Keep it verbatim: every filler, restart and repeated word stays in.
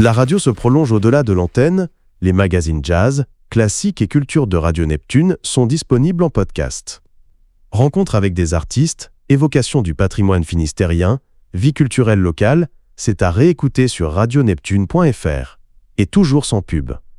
La radio se prolonge au-delà de l'antenne, les magazines jazz, classiques et culture de Radio Neptune sont disponibles en podcast. Rencontres avec des artistes, évocation du patrimoine finistérien, vie culturelle locale, c'est à réécouter sur radio neptune point f r. Et toujours sans pub.